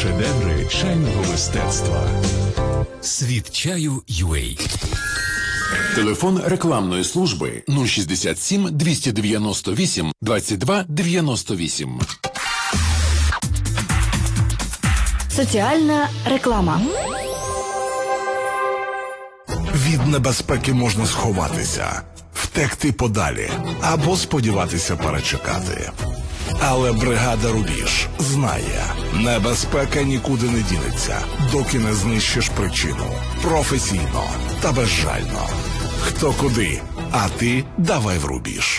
Шедеври чайного мистецтва. Світ чаю UA. Телефон рекламної служби 067 298 22 98. Соціальна реклама. Від небезпеки можна сховатися, втекти подалі або сподіватися перечекати. Але бригада «Рубіж» знає, небезпека нікуди не дінеться, доки не знищиш причину. Професійно та безжально. Хто куди, а ти давай в «Рубіж».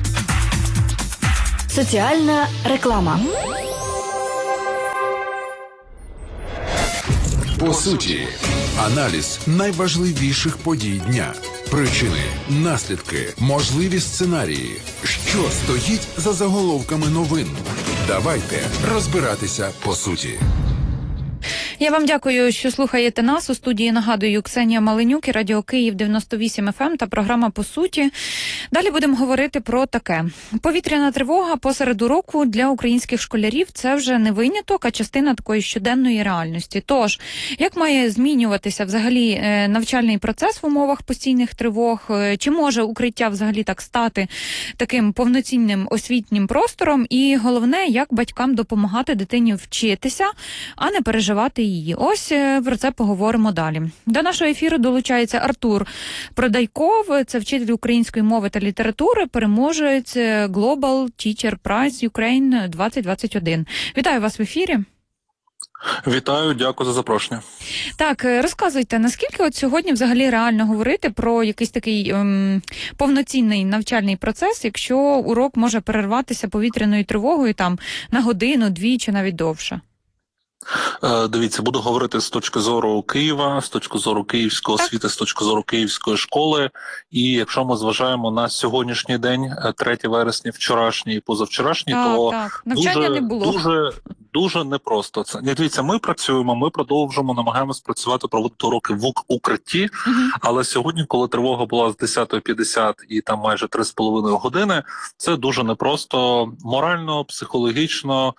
Соціальна реклама. По суті, аналіз найважливіших подій дня. Причини, наслідки, можливі сценарії. Що стоїть за заголовками новин? Давайте розбиратися по суті. Я вам дякую, що слухаєте нас. У студії, нагадую, Ксенія Маленюк і Радіо Київ 98 FM та програма «По суті». Далі будемо говорити про таке. Повітряна тривога посеред уроку для українських школярів – це вже не виняток, а частина такої щоденної реальності. Тож, як має змінюватися взагалі навчальний процес в умовах постійних тривог? Чи може укриття взагалі так стати таким повноцінним освітнім простором? І головне, як батькам допомагати дитині вчитися, а не переживати її. Ось про це поговоримо далі. До нашого ефіру долучається Артур Продайков, це вчитель української мови та літератури, переможець Global Teacher Prize Ukraine 2021. Вітаю вас в ефірі. Вітаю, дякую за запрошення. Так, розказуйте, наскільки от сьогодні взагалі реально говорити про якийсь такий повноцінний навчальний процес, якщо урок може перерватися повітряною тривогою там на годину, дві чи навіть довше? Дивіться, буду говорити з точки зору Києва, з точки зору київської освіти, з точки зору київської школи. І якщо ми зважаємо на сьогоднішній день, 3 вересня, вчорашній і позавчорашній, то навчання не було. Дуже непросто це. Дивіться, ми працюємо, ми продовжуємо, намагаємось працювати, проводити уроки в укритті, але сьогодні, коли тривога була з 10:50 і там майже 3,5 години, це дуже непросто морально, психологічно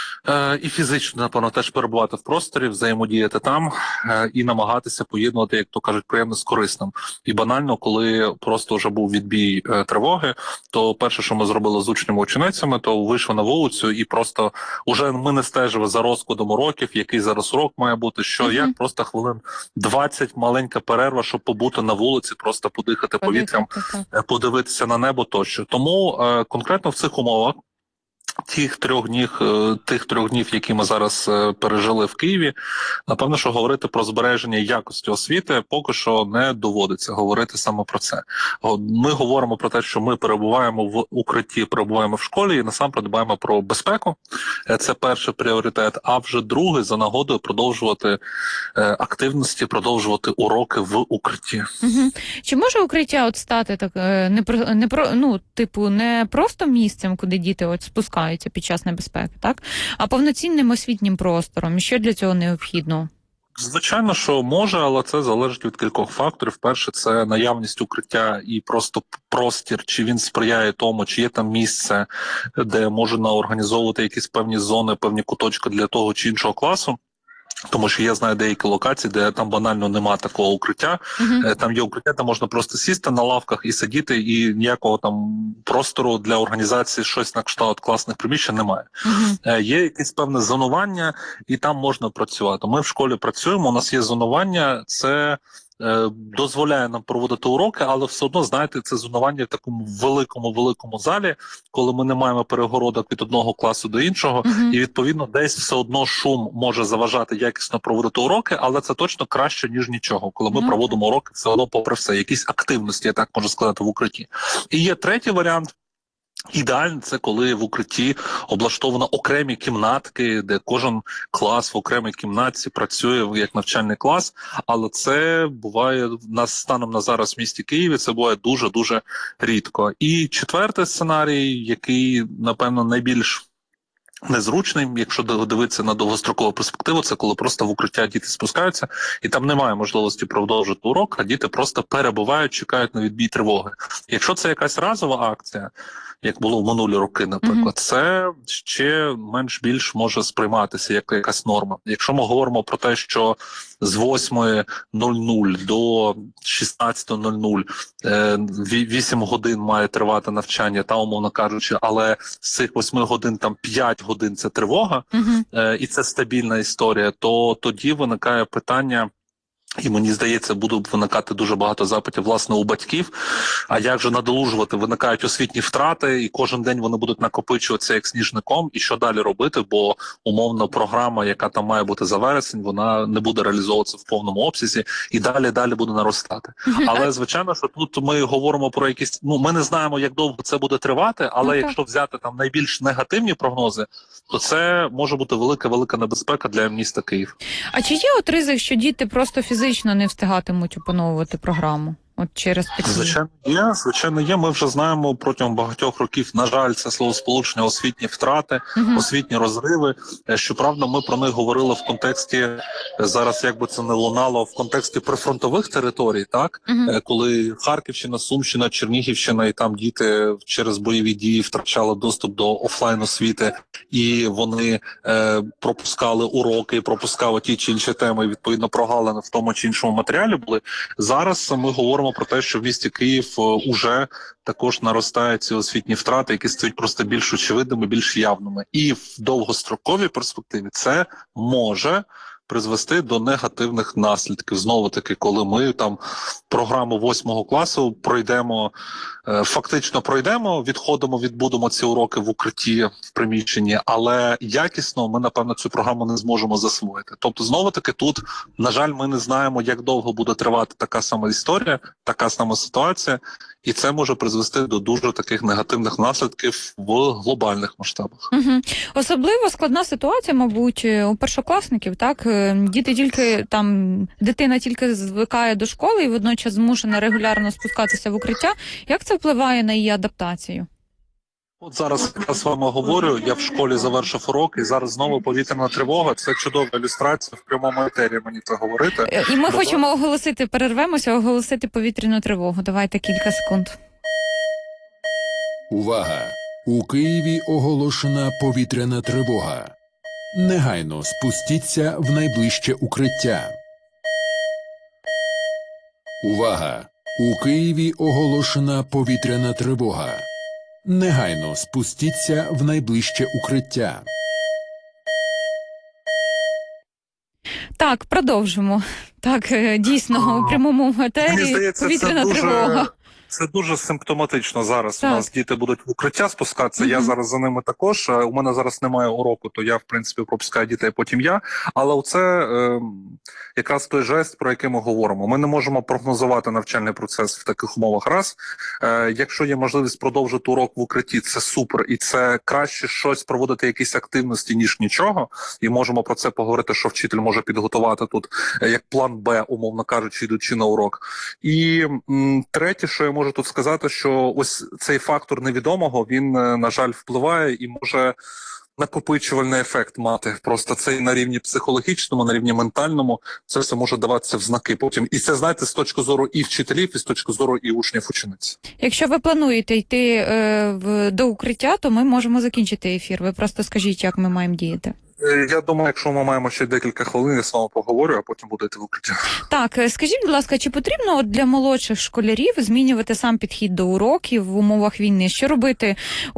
і фізично, напевно, теж перебувати в просторі, взаємодіяти там і намагатися поєднувати, як то кажуть, приємне з корисним. І банально, коли просто вже був відбій тривоги, то перше, що ми зробили з учнями-ученицями, то вийшли на вулицю і просто уже ми не стежили за розкладом уроків, який зараз урок має бути, що як просто хвилин 20, маленька перерва, щоб побути на вулиці, просто подихати повітрям, подивитися на небо тощо. Тому конкретно в цих умовах тих трьох днів, які ми зараз пережили в Києві, напевно, що говорити про збереження якості освіти поки що не доводиться говорити саме про це. Ми говоримо про те, що ми перебуваємо в укритті, перебуваємо в школі і насамперед дбаємо про безпеку. Це перший пріоритет. А вже другий за нагодою продовжувати активності, продовжувати уроки в укритті. Чи може укриття от стати так не просто місцем, куди діти от спускаються під час небезпеки, так? А повноцінним освітнім простором? І що для цього необхідно? Звичайно, що може, але це залежить від кількох факторів. Перше, це наявність укриття і просто простір, чи він сприяє тому, чи є там місце, де можна організовувати якісь певні зони, певні куточки для того чи іншого класу. Тому що я знаю деякі локації, де там банально нема такого укриття. Там є укриття, де можна просто сісти на лавках і сидіти, і ніякого там простору для організації щось на кшталт класних приміщень немає. Є якесь певне зонування, і там можна працювати. Ми в школі працюємо, у нас є зонування, це дозволяє нам проводити уроки, але все одно, знаєте, це зонування в такому великому залі, коли ми не маємо перегородок від одного класу до іншого, і відповідно десь все одно шум може заважати якісно проводити уроки, але це точно краще, ніж нічого, коли ми проводимо уроки все одно попри все, якісь активності, я так можу сказати, в укритті. І є третій варіант. Ідеально це коли в укритті облаштовано окремі кімнатки, де кожен клас в окремій кімнатці працює як навчальний клас, але це буває станом на зараз в місті Києві, це буває дуже-дуже рідко. І четвертий сценарій, який, напевно, найбільш незручним, якщо дивитися на довгострокову перспективу, це коли просто в укриття діти спускаються, і там немає можливості продовжити урок, а діти просто перебувають, чекають на відбій тривоги. Якщо це якась разова акція, як було в минулі роки, наприклад, це ще менш-більш може сприйматися як якась норма. Якщо ми говоримо про те, що з 8:00 до 16:00 8 годин має тривати навчання, та, умовно кажучи, але з цих 8 годин там 5 годин – це тривога, і це стабільна історія, то тоді виникає питання, і мені здається, буде виникати дуже багато запитів, власне, у батьків. А як же надолужувати? Виникають освітні втрати, і кожен день вони будуть накопичуватися як сніжником. І що далі робити? Бо, умовно, програма, яка там має бути за вересень, вона не буде реалізовуватися в повному обсязі, і далі буде наростати. Але, звичайно, що тут ми говоримо про якісь... ми не знаємо, як довго це буде тривати, але якщо взяти там найбільш негативні прогнози, то це може бути велика небезпека для міста Київ. А чи є от ризик, що діти просто фізично не встигатимуть опановувати програму? От через такі... Звичайно є. Ми вже знаємо протягом багатьох років, на жаль, це словосполучення освітні втрати, освітні розриви. Щоправда, ми про них говорили в контексті, зараз як би це не лунало, в контексті прифронтових територій, так? Коли Харківщина, Сумщина, Чернігівщина, і там діти через бойові дії втрачали доступ до офлайн-освіти, і вони пропускали уроки, пропускали ті чи інші теми, і, відповідно, прогалини в тому чи іншому матеріалі були. Зараз ми говоримо про те, що в місті Київ уже також наростають ці освітні втрати, які стають просто більш очевидними, більш явними. І в довгостроковій перспективі це може призвести до негативних наслідків. Знову-таки, коли ми там програму 8 класу фактично пройдемо, відбудемо ці уроки в укритті, в приміщенні, але якісно ми, напевно, цю програму не зможемо засвоїти. Тобто, знову-таки, тут, на жаль, ми не знаємо, як довго буде тривати така сама історія, така сама ситуація, і це може призвести до дуже таких негативних наслідків в глобальних масштабах. Особливо складна ситуація, мабуть, у першокласників, так? Дитина тільки звикає до школи і водночас змушена регулярно спускатися в укриття. Як це впливає на її адаптацію? От зараз я з вами говорю, я в школі завершив урок, і зараз знову повітряна тривога. Це чудова ілюстрація в прямому етері мені це говорити. І ми хочемо оголосити повітряну тривогу. Давайте кілька секунд. Увага! У Києві оголошена повітряна тривога. Негайно спустіться в найближче укриття. Увага! У Києві оголошена повітряна тривога. Негайно спустіться в найближче укриття. Так, продовжимо. Так, дійсно, у прямому етері повітряна тривога. Це дуже симптоматично зараз. У нас діти будуть в укриття спускатися, я зараз за ними також. У мене зараз немає уроку, то я, в принципі, пропускаю дітей, потім я. Але це якраз той жест, про який ми говоримо. Ми не можемо прогнозувати навчальний процес в таких умовах. Раз. Якщо є можливість продовжити урок в укритті, це супер. І це краще щось проводити, якісь активності, ніж нічого. І можемо про це поговорити, що вчитель може підготувати тут, як план Б, умовно кажучи, йдучи на урок. І третє, що я можу тут сказати, що ось цей фактор невідомого, він, на жаль, впливає і може накопичувальний ефект мати. Просто це і на рівні психологічному, на рівні ментальному, це все може даватися в знаки потім. І це, знаєте, з точки зору і вчителів, і з точки зору і учнів, учениць. Якщо ви плануєте йти до укриття, то ми можемо закінчити ефір. Ви просто скажіть, як ми маємо діяти. Я думаю, якщо ми маємо ще декілька хвилин, я з вами поговорю, а потім будете в укриття. Так, скажіть, будь ласка, чи потрібно для молодших школярів змінювати сам підхід до уроків в умовах війни? Що робити?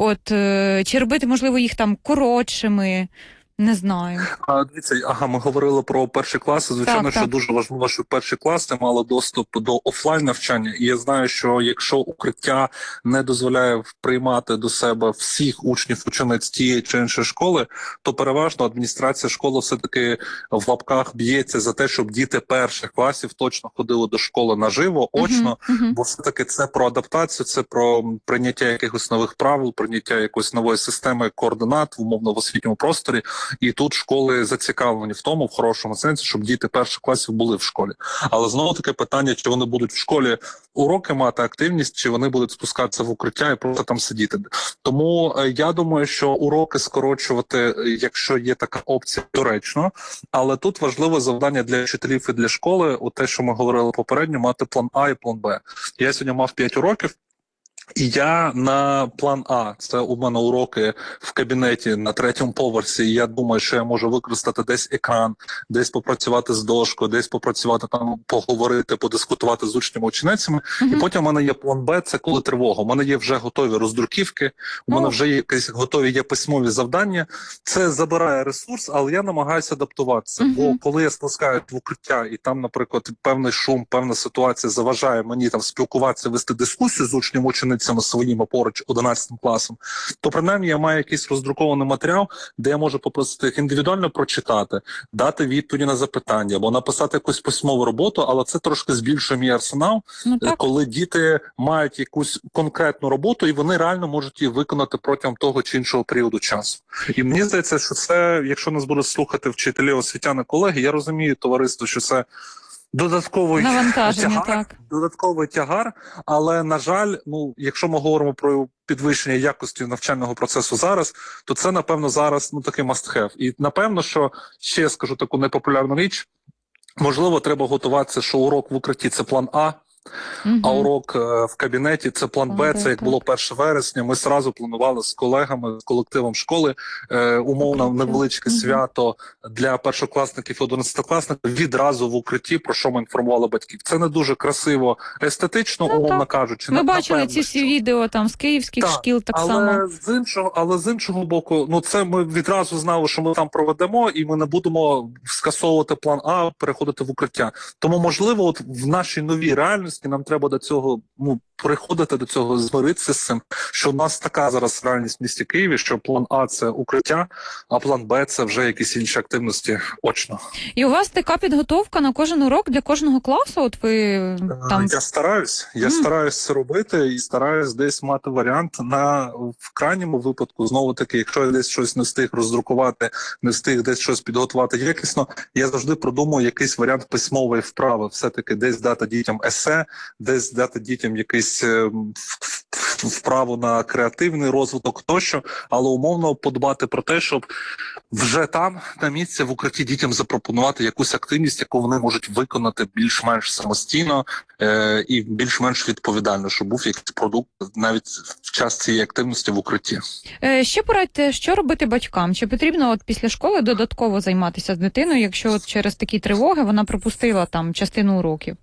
Чи робити, можливо, їх там коротшими? Не знаю. Дивіться, ми говорили про перші класи. Звичайно, що дуже важливо, щоб перші класи мали доступ до офлайн навчання. І я знаю, що якщо укриття не дозволяє приймати до себе всіх учнів, учениць тієї чи іншої школи, то переважно адміністрація школи все-таки в лапках б'ється за те, щоб діти перших класів точно ходили до школи наживо, очно, бо все-таки це про адаптацію, це про прийняття якихось нових правил, прийняття якоїсь нової системи координат, умовно, в освітньому просторі. І тут школи зацікавлені в тому, в хорошому сенсі, щоб діти перших класів були в школі. Але знову таке питання, чи вони будуть в школі уроки мати, активність, чи вони будуть спускатися в укриття і просто там сидіти. Тому я думаю, що уроки скорочувати, якщо є така опція, доречно. Але тут важливе завдання для вчителів і для школи, те, що ми говорили попередньо, мати план А і план Б. Я сьогодні мав 5 уроків. І я на план А, це у мене уроки в кабінеті на 3-му поверсі, і я думаю, що я можу використати десь екран, десь попрацювати з дошкою, десь попрацювати там, поговорити, подискутувати з учнями-ученицями. І потім у мене є план Б, це коли тривога. У мене є вже готові роздруківки, у мене вже є якісь готові є письмові завдання. Це забирає ресурс, але я намагаюся адаптуватися. Бо коли я спускаю в укриття, і там, наприклад, певний шум, певна ситуація заважає мені там спілкуватися, вести дискусію з учнями-ученицями, своїми поруч 11 класом, то принаймні я маю якийсь роздрукований матеріал, де я можу попросити їх індивідуально прочитати, дати відповіді на запитання, або написати якусь письмову роботу, але це трошки збільшує мій арсенал, коли діти мають якусь конкретну роботу, і вони реально можуть її виконати протягом того чи іншого періоду часу. І мені здається, що це, якщо нас будуть слухати вчителі, освітяни, колеги, я розумію, товариство, що це додатковий тягар, але, на жаль, якщо ми говоримо про підвищення якості навчального процесу зараз, то це, напевно, зараз такий must-have. І, напевно, що, ще я скажу таку непопулярну річ, можливо, треба готуватися, що урок в укритті – це план А, а урок в кабінеті – це план Б, це як було 1 вересня. Ми зразу планували з колегами, з колективом школи умовно невеличке свято для першокласників і 11-класників відразу в укритті, про що ми інформували батьків. Це не дуже красиво, естетично, умовно кажучи. Ми бачили ці всі відео там з київських шкіл так само. Але з іншого боку, це ми відразу знали, що ми там проведемо, і ми не будемо скасовувати план А, переходити в укриття. Тому, можливо, от в нашій новій реальності нам треба до цього приходити до цього, змиритися з цим, що в нас така зараз реальність в місті Києві, що план А – це укриття, а план Б – це вже якісь інші активності очно. І у вас така підготовка на кожен урок для кожного класу? От ви там... Я стараюсь це робити і стараюсь десь мати варіант в крайньому випадку, знову таки, якщо я десь щось не встиг роздрукувати, не встиг десь щось підготувати якісно, я завжди продумую якийсь варіант письмової вправи, все-таки десь дати дітям есе, десь дати дітям якийсь вправу на креативний розвиток тощо, але умовно подбати про те, щоб вже там, на місці, в укритті дітям запропонувати якусь активність, яку вони можуть виконати більш-менш самостійно і більш-менш відповідально, щоб був якийсь продукт навіть в час цієї активності в укритті. Ще порадьте, що робити батькам? Чи потрібно після школи додатково займатися з дитиною, якщо через такі тривоги вона пропустила там частину уроків?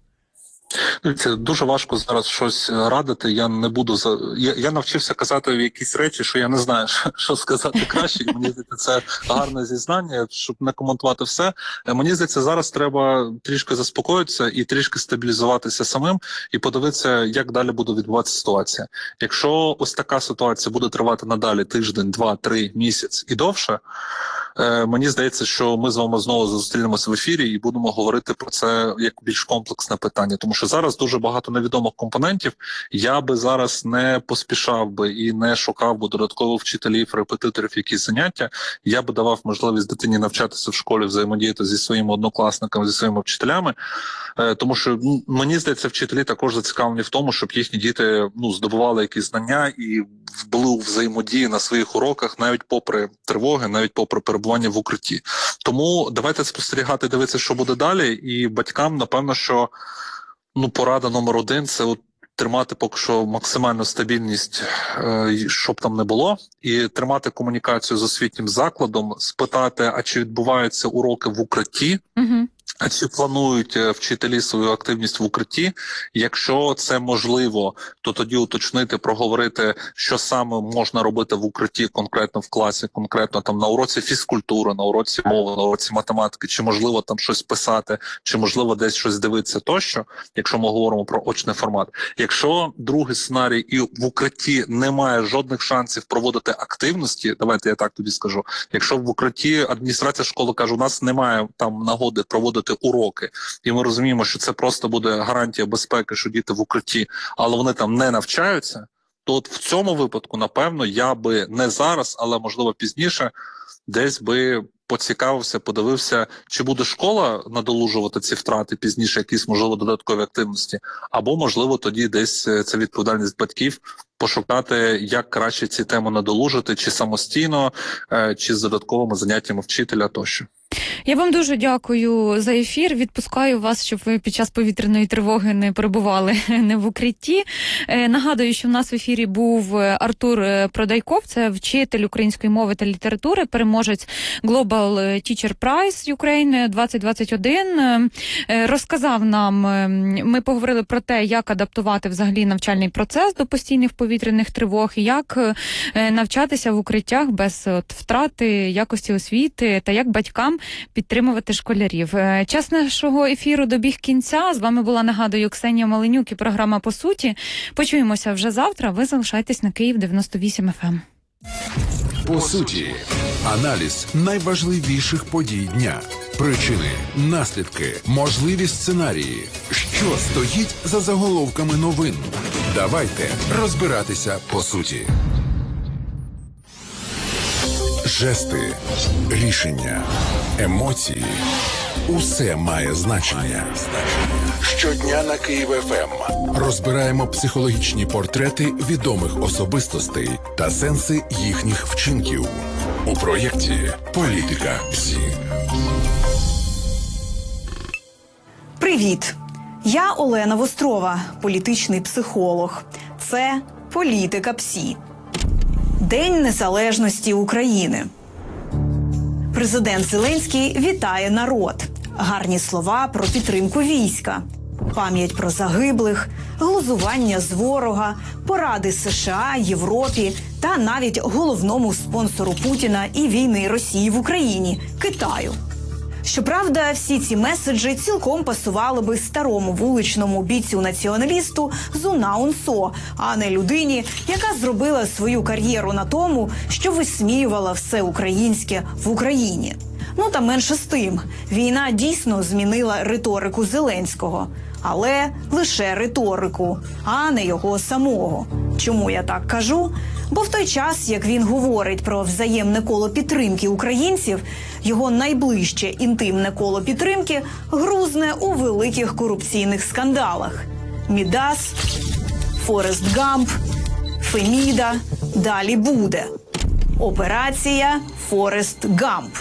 Це дуже важко зараз щось радити. Я не буду я навчився казати якісь речі, що я не знаю, що сказати краще. І мені здається, це гарне зізнання, щоб не коментувати все. Мені здається, зараз треба трішки заспокоїтися і трішки стабілізуватися самим і подивитися, як далі буде відбуватися ситуація. Якщо ось така ситуація буде тривати надалі тиждень, 2, 3, місяць і довше, мені здається, що ми з вами знову зустрінемося в ефірі і будемо говорити про це як більш комплексне питання. Тому що зараз дуже багато невідомих компонентів. Я би зараз не поспішав би і не шукав би додатково вчителів, репетиторів, якісь заняття. Я би давав можливість дитині навчатися в школі, взаємодіяти зі своїми однокласниками, зі своїми вчителями. Тому що, мені здається, вчителі також зацікавлені в тому, щоб їхні діти здобували якісь знання і були у взаємодії на своїх уроках, навіть попри тривоги, навіть попри перебування в укритті. Тому давайте спостерігати, дивитися, що буде далі. І батькам, напевно, що порада номер 1 – це тримати поки що максимальну стабільність, щоб там не було, і тримати комунікацію з освітнім закладом, спитати, а чи відбуваються уроки в укритті, а чи планують вчителі свою активність в укритті? Якщо це можливо, то тоді уточнити, проговорити, що саме можна робити в укритті конкретно в класі, конкретно там на уроці фізкультури, на уроці мови, на уроці математики, чи можливо там щось писати, чи можливо десь щось дивитися тощо, якщо ми говоримо про очний формат. Якщо другий сценарій і в укритті немає жодних шансів проводити активності, давайте я так тобі скажу, якщо в укритті адміністрація школи каже, у нас немає там нагоди проводити уроки, і ми розуміємо, що це просто буде гарантія безпеки, що діти в укритті, але вони там не навчаються, то от в цьому випадку, напевно, я би не зараз, але можливо пізніше, десь би поцікавився, подивився, чи буде школа надолужувати ці втрати пізніше, якісь, можливо, додаткові активності, або, можливо, тоді десь це відповідальність батьків пошукати, як краще ці теми надолужити, чи самостійно, чи з додатковими заняттями вчителя тощо. Я вам дуже дякую за ефір. Відпускаю вас, щоб ви під час повітряної тривоги не перебували не в укритті. Нагадую, що в нас в ефірі був Артур Продайков, це вчитель української мови та літератури, переможець Global Teacher Prize Ukraine 2021. Розказав нам, ми поговорили про те, як адаптувати взагалі навчальний процес до постійних повітряних тривог, і як навчатися в укриттях без втрати якості освіти та як батькам підтримувати школярів. Час нашого ефіру добіг кінця. З вами була, нагадую, Ксенія Маленюк і програма «По суті». Почуємося вже завтра. Ви залишайтесь на Київ 98 FM. По суті, аналіз найважливіших подій дня. Причини, наслідки, можливі сценарії. Що стоїть за заголовками новин? Давайте розбиратися по суті. Жести, рішення, емоції – усе має значення. Щодня на Київ ФМ розбираємо психологічні портрети відомих особистостей та сенси їхніх вчинків. У проєкті «Політика ПСІ». Привіт! Я Олена Вострова, політичний психолог. Це «Політика ПСІ». День Незалежності України. Президент Зеленський вітає народ. Гарні слова про підтримку війська. Пам'ять про загиблих, глузування з ворога, поради США, Європі та навіть головному спонсору Путіна і війни Росії в Україні – Китаю. Щоправда, всі ці меседжі цілком пасували би старому вуличному бійцю-націоналісту Зу Наун Со, а не людині, яка зробила свою кар'єру на тому, що висміювала все українське в Україні. Ну та менше з тим, війна дійсно змінила риторику Зеленського. Але лише риторику, а не його самого. Чому я так кажу? Бо в той час, як він говорить про взаємне коло підтримки українців, його найближче інтимне коло підтримки грузне у великих корупційних скандалах. Мідас, Форест Гамп, Феміда, далі буде. Операція Форест Гамп.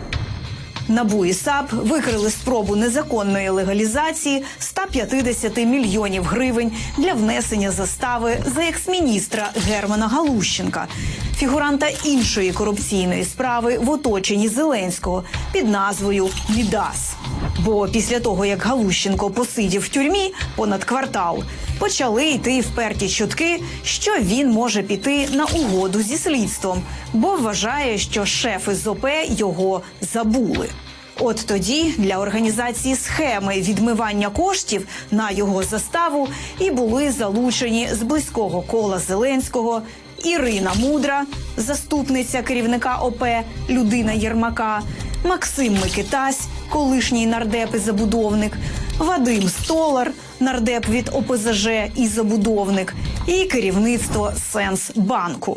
НАБУ і САП викрили спробу незаконної легалізації 150 мільйонів гривень для внесення застави за екс-міністра Германа Галущенка, фігуранта іншої корупційної справи в оточенні Зеленського під назвою «Мідас». Бо після того, як Галущенко посидів в тюрмі понад квартал, почали йти вперті чутки, що він може піти на угоду зі слідством, бо вважає, що шефи ЗОП його забули. От тоді для організації схеми відмивання коштів на його заставу і були залучені з близького кола Зеленського Ірина Мудра, заступниця керівника ОП, людина Єрмака, Максим Микитась, колишній нардеп і забудовник, Вадим Столар, нардеп від ОПЗЖ і забудовник, і керівництво Сенсбанку.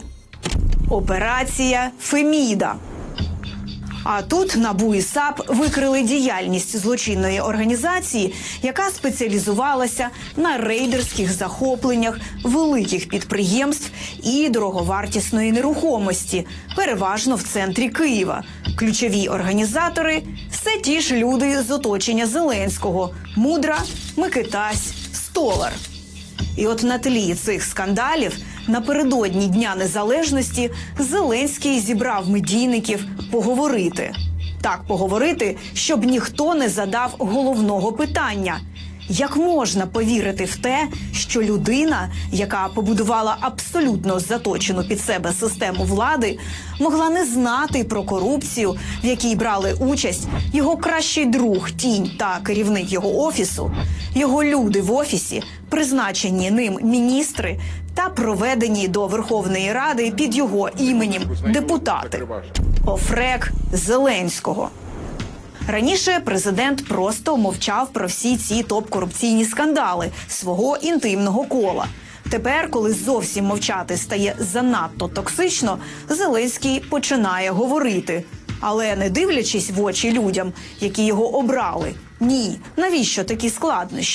Операція «Феміда». А тут НАБУ і САП викрили діяльність злочинної організації, яка спеціалізувалася на рейдерських захопленнях великих підприємств і дороговартісної нерухомості, переважно в центрі Києва. Ключові організатори – все ті ж люди з оточення Зеленського – Мудра, Микитась, Столар. І от на тлі цих скандалів напередодні Дня Незалежності Зеленський зібрав медійників поговорити. Так поговорити, щоб ніхто не задав головного питання. Як можна повірити в те, що людина, яка побудувала абсолютно заточену під себе систему влади, могла не знати про корупцію, в якій брали участь його кращий друг, тінь та керівник його офісу, його люди в офісі, призначені ним міністри та проведені до Верховної Ради під його іменем депутати. Офрек Зеленського. Раніше президент просто мовчав про всі ці топ-корупційні скандали свого інтимного кола. Тепер, коли зовсім мовчати стає занадто токсично, Зеленський починає говорити. Але не дивлячись в очі людям, які його обрали. Ні, навіщо такі складнощі?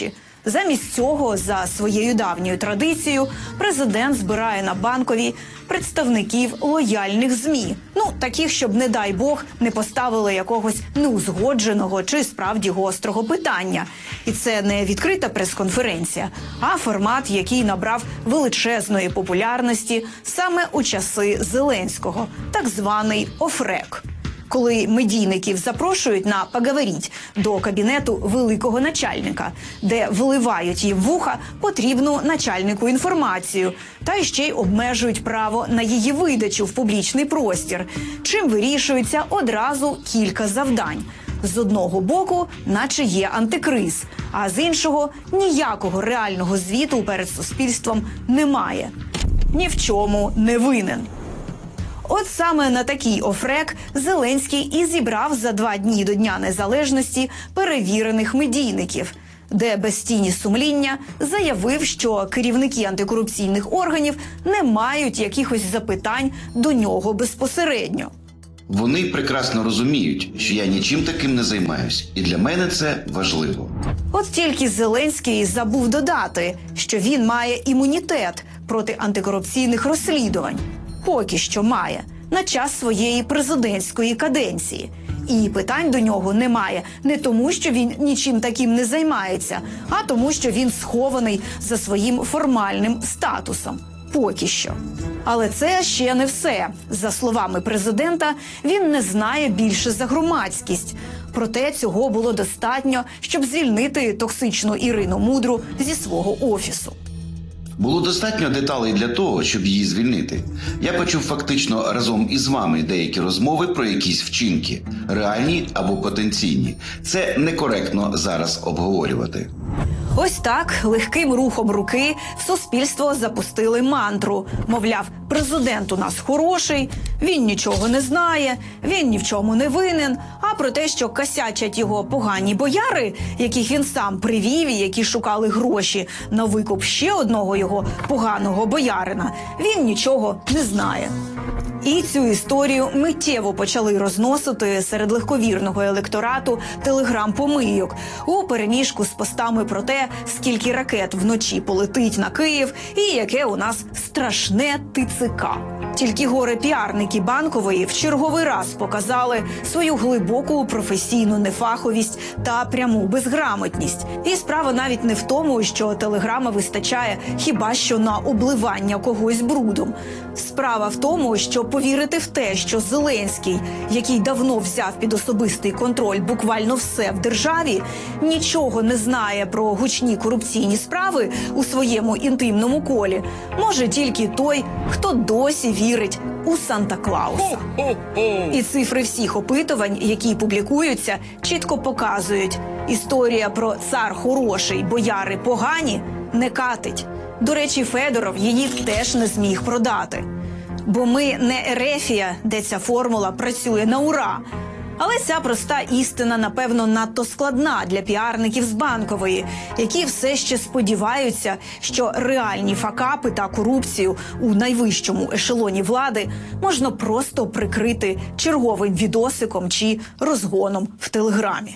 Замість цього, за своєю давньою традицією, президент збирає на Банковій представників лояльних ЗМІ. Таких, щоб, не дай Бог, не поставили якогось неузгодженого чи справді гострого питання. І це не відкрита прес-конференція, а формат, який набрав величезної популярності саме у часи Зеленського, так званий офрек. Коли медійників запрошують на «поговоріть» до кабінету великого начальника, де вливають їм в вуха потрібну начальнику інформацію, та ще й обмежують право на її видачу в публічний простір, чим вирішується одразу кілька завдань. З одного боку, наче є антикриз, а з іншого – ніякого реального звіту перед суспільством немає. Ні в чому не винен. От саме на такий офрек Зеленський і зібрав за 2 дні до Дня Незалежності перевірених медійників, де без тіні сумління заявив, що керівники антикорупційних органів не мають якихось запитань до нього безпосередньо. Вони прекрасно розуміють, що я нічим таким не займаюсь, і для мене це важливо. От тільки Зеленський забув додати, що він має імунітет проти антикорупційних розслідувань. Поки що має, на час своєї президентської каденції. І питань до нього немає не тому, що він нічим таким не займається, а тому, що він схований за своїм формальним статусом. Поки що. Але це ще не все. За словами президента, він не знає більше за громадськість. Проте цього було достатньо, щоб звільнити токсичну Ірину Мудру зі свого офісу. Було достатньо деталей для того, щоб її звільнити. Я почув фактично разом із вами деякі розмови про якісь вчинки, реальні або потенційні. Це некоректно зараз обговорювати. Ось так, легким рухом руки в суспільство запустили мантру. Мовляв, президент у нас хороший, він нічого не знає, він ні в чому не винен. А про те, що косячать його погані бояри, яких він сам привів і які шукали гроші на викуп ще одного його поганого боярина, він нічого не знає. І цю історію миттєво почали розносити серед легковірного електорату телеграм-помийок у переміжку з постами про те, скільки ракет вночі полетить на Київ і яке у нас страшне ТЦК. Тільки горе-піарники Банкової в черговий раз показали свою глибоку професійну нефаховість та пряму безграмотність. І справа навіть не в тому, що телеграма вистачає хіба що на обливання когось брудом. Справа в тому, що повірити в те, що Зеленський, який давно взяв під особистий контроль буквально все в державі, нічого не знає про гучні корупційні справи у своєму інтимному колі, може тільки той, хто досі вірить у Санта-Клауса. І цифри всіх опитувань, які публікуються, чітко показують: історія про цар хороший, бояри погані не катить. До речі, Федоров її теж не зміг продати. Бо ми не Ерефія, де ця формула працює на ура. Але ця проста істина, напевно, надто складна для піарників з Банкової, які все ще сподіваються, що реальні факапи та корупцію у найвищому ешелоні влади можна просто прикрити черговим відосиком чи розгоном в Телеграмі.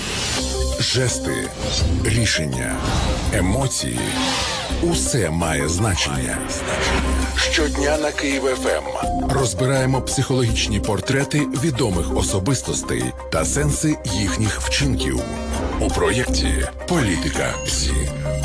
Жести, рішення, емоції – усе має значення. Щодня на Київ ФМ розбираємо психологічні портрети відомих особистостей та сенси їхніх вчинків у проєкті «Політика ПСІ».